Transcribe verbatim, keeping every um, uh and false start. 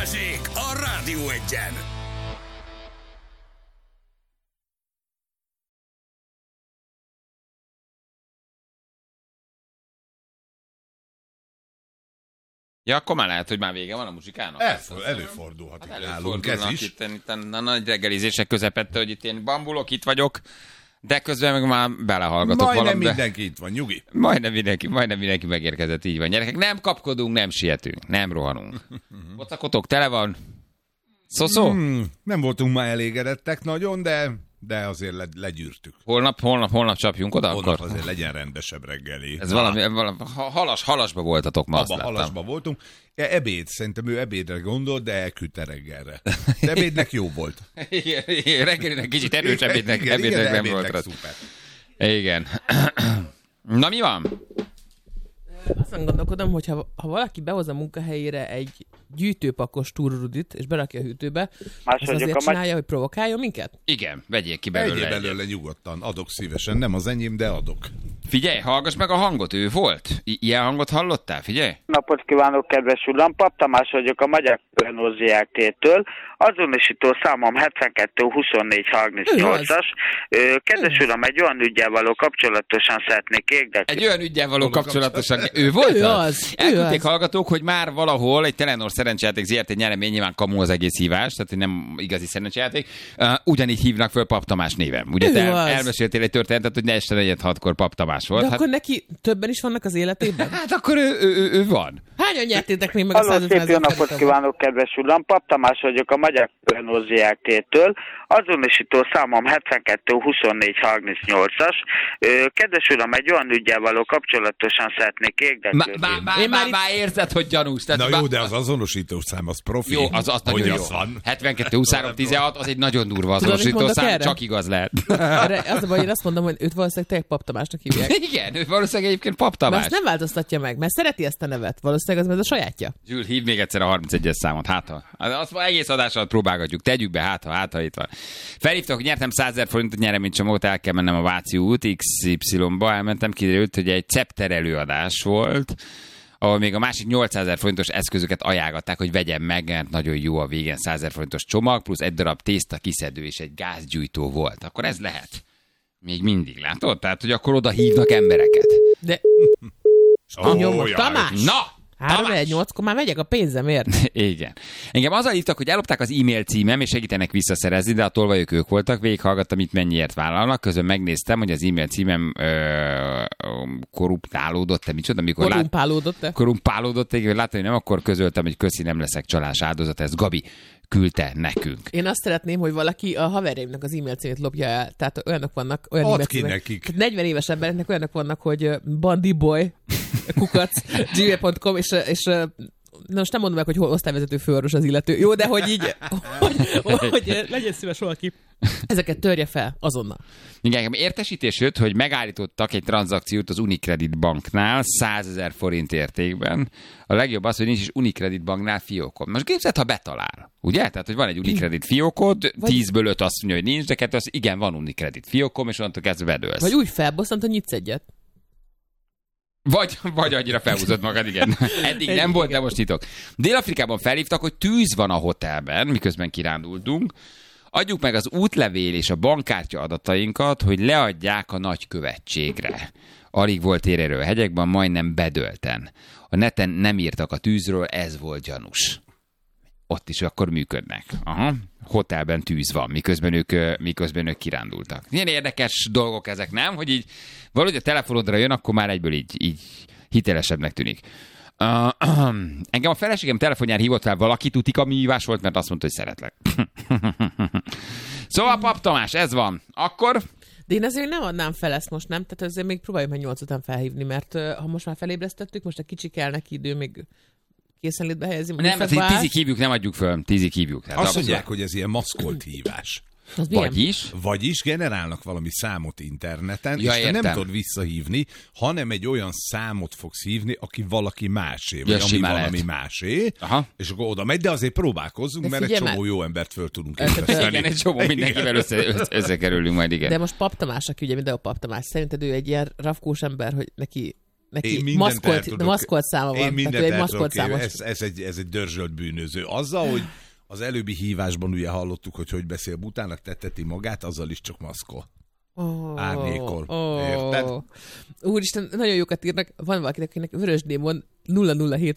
Balázsék a Rádió Egyen. Ja, akkor már lehet, hogy már vége van a muzsikának. Elfordul, előfordulhat hát itt nálunk ez is. Itt, itt a nagy reggelizések közepette, hogy itt én bambulok, itt vagyok, de közben meg már belehallgatok majdnem valamit. mindenki itt van, nyugi. Majdnem mindenki, majdnem mindenki megérkezett, így van. Gyerekek, nem kapkodunk, nem sietünk, nem rohanunk. Pocakotok tele van. Szoszó? Hmm, nem voltunk már elégedettek nagyon, de, de azért le, legyűrtük. Holnap, holnap, holnap csapjunk oda Holnap akkor? azért legyen rendesebb reggeli. Ez valami, valami halas, halasba voltatok ma, azt Abba láttam. halasba voltunk. E, ebéd, szerintem ő ebédre gondolt, de elküldte reggelre. De ebédnek jó volt. Igen, igen, reggelinek kicsit erős ebédnek, Igen, ebédnek igen, nem ebédnek volt rá. szuper. Igen. Na mi van? Azon gondolkodom, hogy ha, ha valaki behoz a munkahelyére egy gyűjtőpakos túrrudit, és berakja a hűtőbe, Más az azért csinálja, hogy provokáljon minket? Igen, vegyék ki belőle. Egyéb egyet. belőle nyugodtan, adok szívesen, nem az enyém, de adok. Figyelj, hallgass meg a hangot, ő volt? I- ilyen hangot hallottál? Figyelj! Napot kívánok, kedves uram! Pap Tamás vagyok a Magyar Renault zé er té-től. Azonosító számom hetvenkettő huszonnégy harmincnyolcas. Ö, Kedves uram, egy olyan üggyel való kapcsolatosan szeretnék érdeklődni. Egy olyan ügyen való kapcsolatosan, ő volt Ő az? az, ő Elküldték az. hallgatók, hogy már valahol egy Telenor szerencsejáték zé er té nyeremény, nyilván kamu az egész hívás, tehát hogy nem igazi szerencsejáték. Uh, ugyanígy hívnak föl Pap Tamás néven. Ugye Ő te az. elmeséltél egy történetet, hogy este negyed hatkor Pap Tamás volt. De Hát, akkor neki többen is vannak az életében? hát akkor ő, ő, ő, ő van. Hányan nyertétek még meg a Halló, százötven szép jó ezer napot forintot? kívánok, kedves uram! Pap Tamás vagyok a Magyar Renault zé er té-től. Azonosító számom hetvenkettő huszonnégy harmincnyolcas. Ö, Kedves uram, egy olyan üggyel való kapcsolatosan szeretnék érdeklődni. Már már Én már már itt- már érzed, hogy gyanús. Tehát Na bá- jó, de az azonosító szám, az profi. Jó, az, az nagyon hogy jó. az van. hetvenkettő huszonhárom tizenhat, az egy nagyon durva Tudod, mit azonosító mondok szám, erre? csak igaz lehet. Erre az a baj, én azt mondom, hogy őt valószínűleg tényleg Pap Tamásnak hívják. Igen, ő valószínűleg egyébként Pap Mert Tamás. azt nem változtatja meg, mert szereti ezt a nevet. Valószínűleg az, mert ez a sajátja. Zsül, hívd még egyszer a harmincegyes számot, hát ha. Azt már egész adás alatt próbálgatjuk, tegyük be, hát ha, hát ha itt van. Felhívtak, hogy nyertem százezer forintot nyereménycsomót, el kell mennem a Váci út iksz ipszilonba, elmentem, kiderült, hogy egy Cepter előadás volt, ahol még a másik nyolcszázezer forintos eszközöket ajánlották, hogy vegyem meg, mert nagyon jó a végén százezer forintos csomag, plusz egy darab tészta kiszedő és egy gázgyújtó volt. Akkor ez lehet. Még mindig, látod? Tehát, hogy akkor oda hívnak embereket. De Ó, nyomod, jaj. Tamás! Na! három egy nyolckor már megyek a pénzemért. Igen. Engem azzal hívtak, hogy ellopták az e-mail címem, és segítenek visszaszerezni, de a tolvajok ők voltak, végighallgattam, itt mennyiért vállalnak, közben megnéztem, hogy az e-mail címem ö, ö, korruptálódott, te micsoda, amikor lát, Korrumpálódott-e? korrumpálódott, hogy láttam, hogy nem, akkor közöltem, hogy köszi, nem leszek csalás áldozat, ez Gabi küldte nekünk. Én azt szeretném, hogy valaki a haverjaimnak az e-mail címét lopja el. Tehát olyanok vannak, olyan Add e-mail ki címek. nekik. Tehát negyven éves embereknek olyanok vannak, hogy ö, bandiboy, kukac, gmail pont com, és, és ö, na most nem mondom meg, hogy hol osztályvezető főorvos az illető. Jó, de hogy így, hogy, hogy legyen szíves valaki. Ezeket törje fel azonnal. Igen, engem értesítés jött, hogy megállítottak egy tranzakciót az Unicredit banknál százezer forint értékben. A legjobb az, hogy nincs is Unicredit banknál fiókod. Most képzeld, ha betalál, ugye? Tehát, hogy van egy Unicredit fiókod, tízből öt azt mondja, hogy nincs, de kettő az, igen, van Unicredit fiókom, és onnantól kezdve bedőlsz. Vagy úgy felbosszant, hogy nyitsz egyet. Vagy, vagy annyira felhúzott magad, igen. Eddig nem Egy- volt, de igen. most nyitok. Dél-Afrikában felhívtak, hogy tűz van a hotelben, miközben kirándultunk. Adjuk meg az útlevél és a bankkártya adatainkat, hogy leadják a nagykövetségre. Alig volt érérő a hegyekben, majdnem bedölten. A neten nem írtak a tűzről, ez volt gyanús. Ott is akkor működnek. Aha. Hotelben tűz van, miközben ők, ö, miközben ők kirándultak. Ilyen érdekes dolgok ezek, nem? Hogy így valahogy a telefonodra jön, akkor már egyből így, így hitelesebbnek tűnik. Uh, engem a feleségem telefonján hívott fel valaki, tudik, ami hívás volt, mert azt mondta, hogy szeretlek. Szóval, Pap Tamás, ez van. Akkor... De én azért nem adnám fel ezt most, nem? Tehát azért még próbáljuk meg nyolc után felhívni, mert uh, ha most már felébresztettük, most egy kicsi kell neki idő, még készenlétbe helyezni. Nem, hát tízig hívjuk, nem adjuk föl. Tízig hívjuk. Tehát Azt abszolút. mondják, hogy ez ilyen maszkolt hívás. Az milyen? Vagyis? Vagyis generálnak valami számot interneten, Ja, és te értem. nem tudod visszahívni, hanem egy olyan számot fogsz hívni, aki valaki másé, vagy Ja, ami simán valami lehet. másé, Aha. és akkor oda megy, de azért próbálkozzunk, De mert egy figyelj csomó már. jó embert föl tudunk Ez- ébreszteni. Igen, egy csomó mindenkivel össze, össze, összekerülünk majd, igen. De most Pap Tamás, aki ugye mindenhol Pap Tamás, szerinted ő egy ilyen rafkós ember, hogy neki neki maszkolt, maszkolt száma van. Én mindent egy el maszkolt tudok számos. ez, ez, egy, ez egy dörzsölt bűnöző. Azzal, hogy az előbbi hívásban ugye hallottuk, hogy hogy beszél Butának, tetteti magát, azzal is csak maszkol. Oh, Árnyékol. Oh. Érted? Úristen, nagyon jókat írnak. Van valakinek, akinek Vörös Démon nulla nulla hét